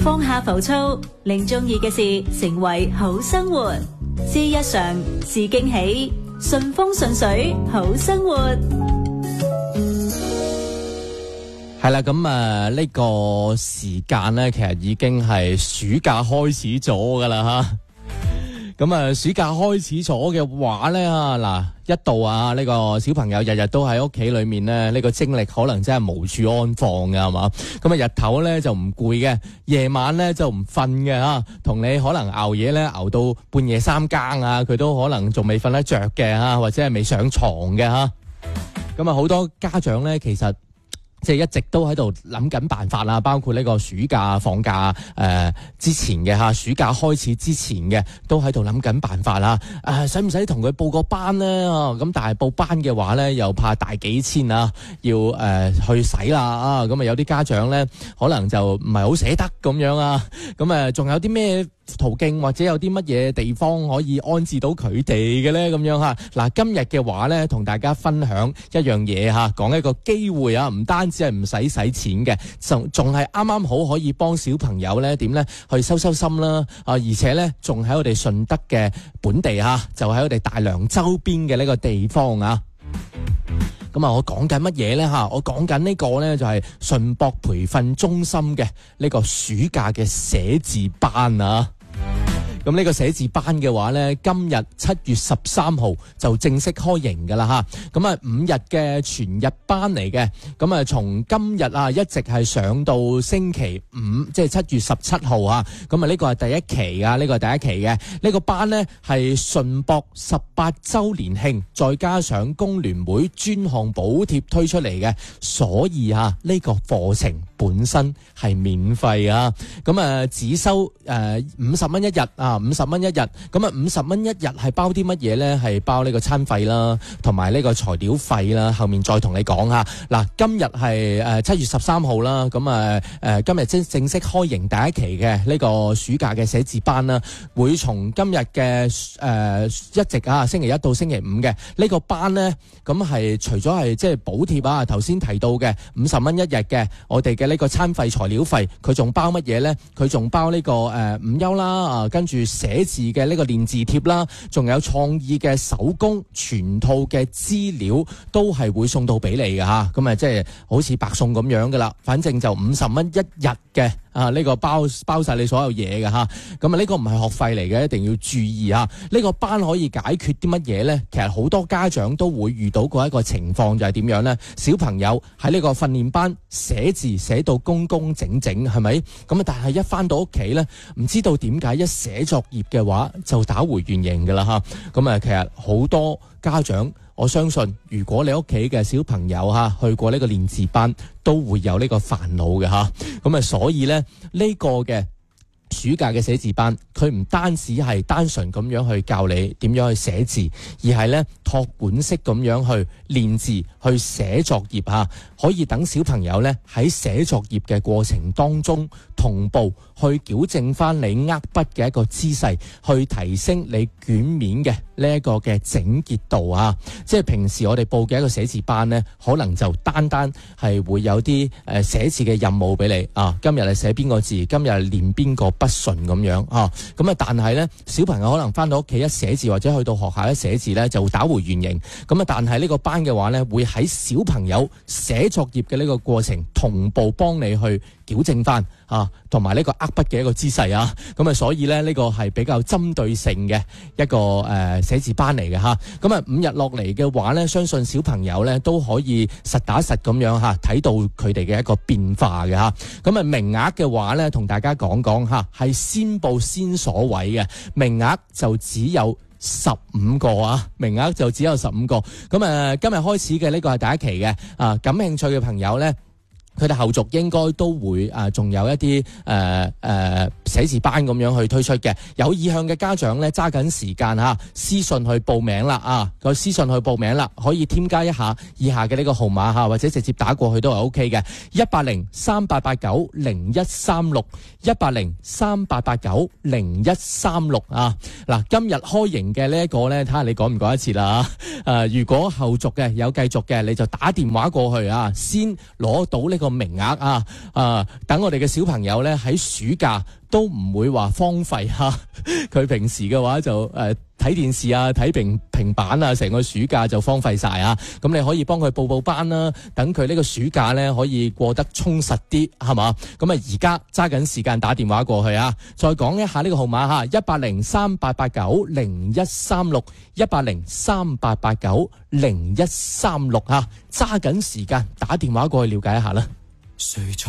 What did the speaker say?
放下浮躁，令中意嘅事成為好生活。是日常，是驚喜，順風順水，好生活。 係啦，咁呢個時間咧，其實已經係暑假開始咗噶啦吓。咁暑假開始咗嘅話咧嗱，一度呢個小朋友日日都喺屋企裏面咧，呢個精力可能真係無處安放嘅，係嘛？咁日頭咧就唔攰嘅，夜晚咧就唔瞓嘅吓，同你可能熬夜咧熬到半夜三更佢都可能仲未瞓得着嘅吓，或者係未上床嘅吓。咁好多家長咧，其實即係一直都喺度諗緊辦法啦，包括呢個暑假放假之前嘅吓，暑假開始之前嘅都喺度諗緊辦法啦。使唔使同佢報個班咧？咁但係報班嘅話咧，又怕大幾千要去使啦咁有啲家長咧可能就唔係好捨得咁樣咁仲有啲咩途徑或者有啲乜嘢地方可以安置到佢哋嘅咧？咁樣嗱，今日嘅話咧，同大家分享一樣嘢講一個機會唔單止係唔使使錢嘅，仲係啱啱好可以幫小朋友咧點咧去收心啦而且咧仲喺我哋順德嘅本地就喺我哋大良周邊嘅呢個地方咁我講緊乜嘢咧我講緊呢個咧就係順博培訓中心嘅呢個暑假嘅寫字班咁呢個寫字班嘅話咧，今日7月13號就正式開營噶啦咁5日嘅全日班嚟嘅，咁從今日一直係上到星期5，即係7月17號咁呢個係第一期呢個係第一期嘅呢個班咧係順博18周年慶，再加上工聯會專項補貼推出嚟嘅，所以呢個課程本身係免費咁只收50蚊一日50蚊一日，咁50蚊一日係包啲乜嘢咧？係包呢個餐費啦，同埋呢個材料費啦。後面再同你講嗱，今日係7月13號啦，咁今日正式開營第一期嘅呢個暑假嘅寫字班啦，會從今日嘅一直星期一到星期5嘅呢個班咧，咁係除咗係即係補貼頭先提到嘅50蚊一日嘅我哋嘅呢個餐費材料費，佢仲包乜嘢咧？佢仲包呢個午休啦跟住寫字嘅呢個練字貼啦，仲有創意嘅手工全套嘅資料都係會送到俾你嘅咁即係好似白送咁樣噶啦，反正就50蚊一日嘅呢個包晒你所有嘢嘅咁呢個唔係學費嚟嘅，一定要注意呢個班可以解決啲乜嘢咧？其實好多家長都會遇到過一個情況，就係點樣咧？小朋友喺呢個訓練班寫字寫到工工整整，係咪？咁但係一翻到屋企咧，唔知道點解一寫作業嘅話就打回原形噶啦咁其實好多家長，我相信如果你屋企嘅小朋友去過呢個練字班，都會有呢個煩惱嘅咁所以咧呢個嘅暑假嘅寫字班，佢唔單止係單純咁樣去教你點樣去寫字，而係咧託管式咁樣去練字、去寫作業可以等小朋友咧喺寫作業嘅過程當中，同步去矯正翻你握筆嘅一個姿勢，去提升你卷面嘅呢一個嘅整潔度即係平時我哋報嘅一個寫字班咧，可能就單係會有啲寫字嘅任務俾你今日係寫邊個字，今日係練邊個筆順咁樣咁但係咧小朋友可能翻到屋企一寫字，或者去到學校一寫字咧，就會打回原形。咁但係呢個班嘅話咧，會喺小朋友寫作業嘅呢個過程，同步幫你去矯正翻同埋呢個握筆嘅一個姿勢咁所以咧呢個係比較針對性嘅一個寫字班嚟嘅咁5日落嚟嘅話咧，相信小朋友咧都可以實打實咁樣睇到佢哋嘅一個變化嘅咁名額嘅話咧，同大家講係先報先所位嘅，名額就只有15個名額就只有15個。咁今日開始嘅呢個係第一期嘅感興趣嘅朋友咧，佢哋後續應該都會仲有一啲寫字班咁樣去推出嘅。有意向嘅家長咧，揸緊時間嚇，私信去報名啦啊！個私信去報名啦，可以添加一下以下嘅呢個號碼嚇，或者直接打過去都係 OK 嘅。18038890136，18038890136啊！嗱，今日開營嘅呢一個咧，睇下你講唔講一次啦嚇。如果後續嘅有繼續嘅，你就打電話過去啊，先攞到呢個名額啊！等我哋嘅小朋友咧喺暑假都唔會話荒廢嚇，佢平時嘅話就睇電視啊、睇平板啊，成個暑假就荒廢晒啊！咁你可以幫佢報班啦，等佢呢個暑假咧可以過得充實啲，係嘛？咁啊，而家揸緊時間打電話過去啊！再講一下呢個號碼嚇，18038890136，18038890136嚇，揸緊時間打電話過去了解一下啦。